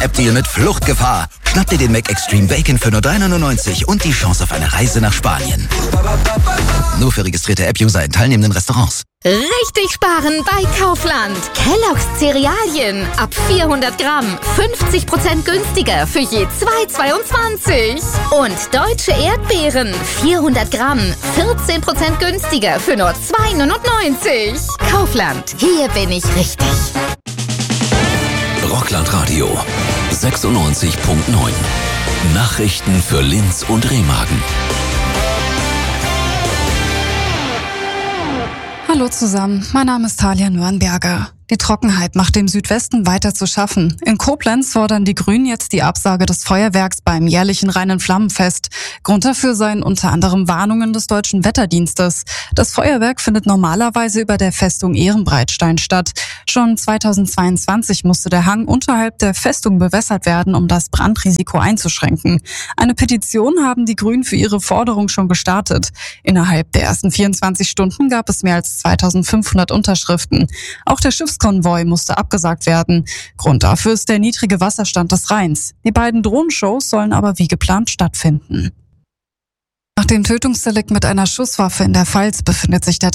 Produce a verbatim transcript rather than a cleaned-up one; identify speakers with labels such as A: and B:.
A: App-Deal mit Fluchtgefahr. Schnapp dir den Mac Extreme Bacon für nur drei neunundneunzig und die Chance auf eine Reise nach Spanien. Nur für registrierte App-User in teilnehmenden Restaurants.
B: Richtig sparen bei Kaufland. Kellogg's Cerealien ab vierhundert Gramm. fünfzig Prozent günstiger für je zwei zweiundzwanzig. Und deutsche Erdbeeren. vierhundert Gramm. vierzehn Prozent günstiger für nur zwei neunundneunzig. Kaufland. Hier bin ich richtig.
C: Rockland Radio sechsundneunzig Komma neun. Nachrichten für Linz und Remagen.
D: Hallo zusammen, mein Name ist Talia Nürnberger. Die Trockenheit macht dem Südwesten weiter zu schaffen. In Koblenz fordern die Grünen jetzt die Absage des Feuerwerks beim jährlichen Rhein- und Flammenfest. Grund dafür seien unter anderem Warnungen des Deutschen Wetterdienstes. Das Feuerwerk findet normalerweise über der Festung Ehrenbreitstein statt. Schon zweitausendzweiundzwanzig musste der Hang unterhalb der Festung bewässert werden, um das Brandrisiko einzuschränken. Eine Petition haben die Grünen für ihre Forderung schon gestartet. Innerhalb der ersten vierundzwanzig Stunden gab es mehr als zweitausendfünfhundert Unterschriften. Auch der Schiffs Konvoi musste abgesagt werden. Grund dafür ist der niedrige Wasserstand des Rheins. Die beiden Drohnenshows sollen aber wie geplant stattfinden. Nach dem Tötungsdelikt mit einer Schusswaffe in der Pfalz befindet sich der